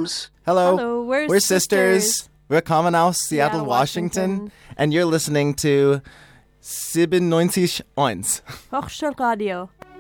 Holmes. Hello. Hello, We're sisters. We're Commonwealth, Seattle, Washington. And you're listening to 97.1. Hochschulradio.